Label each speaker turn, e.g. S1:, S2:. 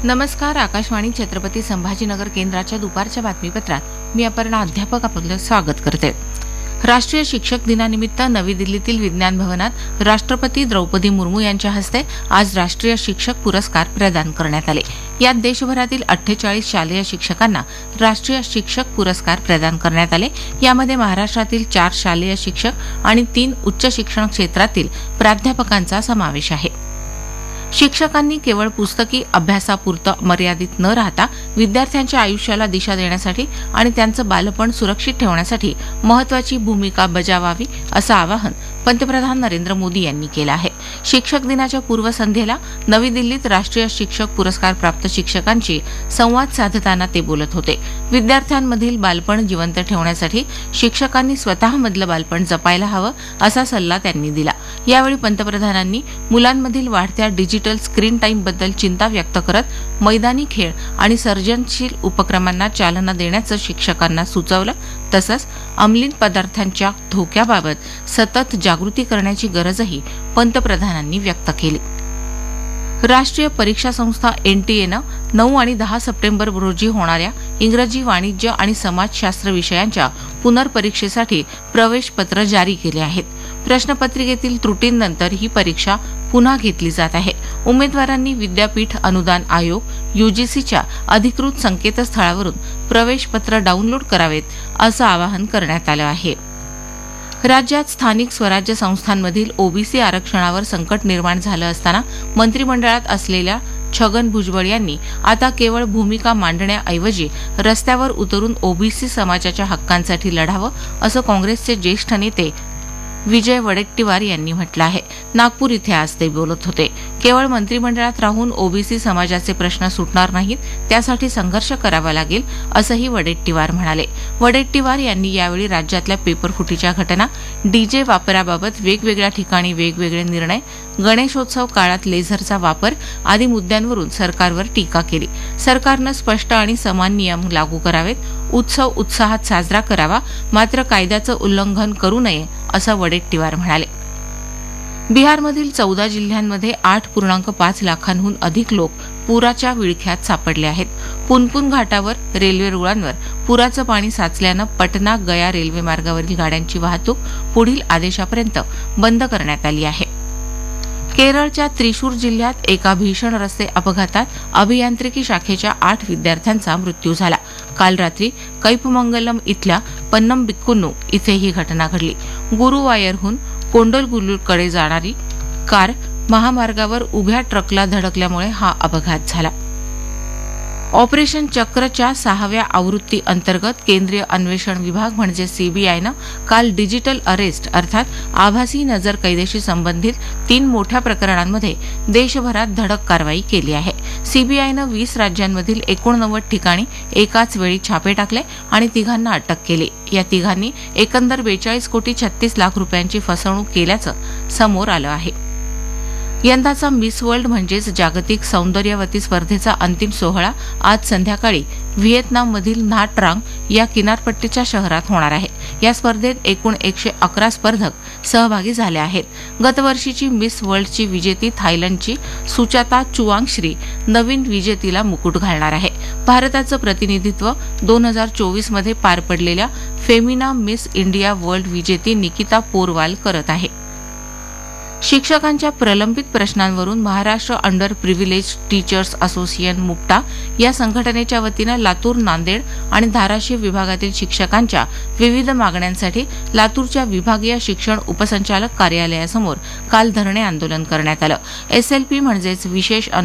S1: नमस्कार. आकाशवाणी छत्रपती संभाजीनगर केंद्राच्या दुपारच्या बातमीपत्रात मी अपर्णा अध्यापक आपलं स्वागत करते. राष्ट्रीय शिक्षक दिनानिमित्त नवी दिल्लीतील विज्ञान भवनात राष्ट्रपती द्रौपदी मुर्मू यांच्या हस्ते आज राष्ट्रीय शिक्षक पुरस्कार प्रदान करण्यात आले. यात देशभरातील 48 शालेय शिक्षकांना राष्ट्रीय शिक्षक पुरस्कार प्रदान करण्यात आले. यामध्ये महाराष्ट्रातील 4 शालेय शिक्षक आणि 3 उच्च शिक्षण क्षेत्रातील प्राध्यापकांचा समावेश आहे. शिक्षकांनी केवळ पुस्तकी अभ्यासापुरतं मर्यादित न राहता विद्यार्थ्यांच्या आयुष्याला दिशा देण्यासाठी आणि त्यांचं बालपण सुरक्षित ठेवण्यासाठी महत्वाची भूमिका बजावावी असं आवाहन पंतप्रधान नरेंद्र मोदी यांनी केलं आहे. शिक्षक दिनाच्या पूर्वसंध्येला नवी दिल्लीत राष्ट्रीय शिक्षक पुरस्कार प्राप्त शिक्षकांशी संवाद साधताना ते बोलत होते. विद्यार्थ्यांमधील बालपण जिवंत ठेवण्यासाठी शिक्षकांनी स्वतःमधलं बालपण जपायला हवं असा सल्ला त्यांनी दिला. यावेळी पंतप्रधानांनी मुलांमधील वाढत्या डिजिटल स्क्रीन टाईमबद्दल चिंता व्यक्त करत मैदानी खेळ आणि सर्जनशील उपक्रमांना चालना देण्याचं शिक्षकांना सुचवलं. तसंच अंमली पदार्थांच्या धोक्याबाबत सतत जागृती करण्याची गरजही पंतप्रधानांनी व्यक्त केली. राष्ट्रीय परीक्षा संस्था एनटीएनं 9 आणि 10 सप्टेंबर रोजी होणाऱ्या इंग्रजी, वाणिज्य आणि समाजशास्त्र विषयांच्या पुनर्परीक्षेसाठी प्रवेशपत्र जारी केले आहेत. प्रश्नपत्रिकेतील त्रुटींनंतर ही परीक्षा पुन्हा घेतली जात आहे. उमेदवारांनी विद्यापीठ अनुदान आयोग यूजीसीच्या अधिकृत संकेतस्थळावरून प्रवेशपत्र डाउनलोड करावेत असं आवाहन करण्यात आलं आहे. राज्यात स्थानिक स्वराज्य संस्थांमधील ओबीसी आरक्षणावर संकट निर्माण झालं असताना मंत्रिमंडळात असलेल्या छगन भुजबळ यांनी आता केवळ भूमिका मांडण्याऐवजी रस्त्यावर उतरून ओबीसी समाजाच्या हक्कांसाठी लढावं असं काँग्रेसचे ज्येष्ठ नेते विजय वडेट्टीवार यांनी म्हटलं आहे. नागपूर इथे आज ते बोलत होते. केवळ मंत्रिमंडळात राहून ओबीसी समाजाचे प्रश्न सुटणार नाहीत, त्यासाठी संघर्ष करावा लागेल असंही वडेट्टीवार म्हणाले. वडेट्टीवार यांनी यावेळी राज्यातल्या पेपरफुटीच्या घटना, डीजे वापराबाबत वेगवेगळ्या ठिकाणी वेगवेगळे निर्णय, गणेशोत्सव काळात लेझरचा वापर आदी मुद्द्यांवरून सरकारवर टीका केली. सरकारनं स्पष्ट आणि समान नियम लागू करावेत, उत्सव उत्साहात साजरा करावा, मात्र कायद्याचं उल्लंघन करू नये असं वडेट्टीवार म्हणाले. बिहारमधील 14 जिल्ह्यांमध्ये 8.5 लाखांहून अधिक लोक पुराच्या विळख्यात सापडले आहेत. पुनपुन घाटावर रेल्वे रुळांवर पुराचं पाणी साचल्यानं पटना गया रेल्वे मार्गावरील गाड्यांची वाहतूक पुढील आदेशापर्यंत बंद करण्यात आली आहे. केरळच्या त्रिशूर जिल्ह्यात एका भीषण रस्ते अपघातात अभियांत्रिकी शाखेच्या 8 विद्यार्थ्यांचा मृत्यू झाला. काल रात्री कैपमंगलम इथल्या पन्नमबिक्कुन्नू इथे ही घटना घडली. गुरुवायूरहून कोंडलगुलूरकडे जाणारी कार महामार्गावर उभ्या ट्रकला धडकल्यामुळे हा अपघात झाला. ऑपरेशन चक्रच्या 6व्या आवृत्ती अंतर्गत केंद्रीय अन्वेषण विभाग म्हणजे सीबीआयनं काल डिजिटल अरेस्ट अर्थात आभासी नजर कैदेशी संबंधित 3 मोठ्या प्रकरणांमध्ये देशभरात धडक कारवाई केली आहे. सीबीआयनं 20 राज्यांमधील 89 ठिकाणी एकाच वेळी छापे टाकले आणि 3 अटक केली. या 3 एकंदर 42 कोटी 36 लाख रुपयांची फसवणूक केल्याचं समोर आलं आहे. यंदाचा मिस वर्ल्ड म्हणजेच जागतिक सौंदर्यवती स्पर्धेचा अंतिम सोहळा आज संध्याकाळी व्हिएतनाममधील nha Trang या किनारपट्टीच्या शहरात होणार आहे. या स्पर्धेत एकूण 111 स्पर्धक सहभागी झाले आहेत. गतवर्षीची मिस वर्ल्डची विजेती थायलंडची सुचाता चुवांगश्री नवीन विजेतीला मुकुट घालणार आहे. भारताचं प्रतिनिधित्व 2024 मध्ये पार पडलेल्या फेमिना मिस इंडिया वर्ल्ड विजेती निकिता पोरवाल करत आहे. शिक्षकांच्या प्रलंबित प्रश्नांवरून Maharashtra under privilege teachers association मुक्टा या संघटनेच्या वतीनं लातूर, नांदेड आणि धाराशिव विभागातील शिक्षकांच्या विविध मागण्यांसाठी लातूरच्या विभागीय शिक्षण उपसंचालक कार्यालयासमोर काल धरणे आंदोलन करण्यात आलं. एसएलपी म्हणजेच विशेष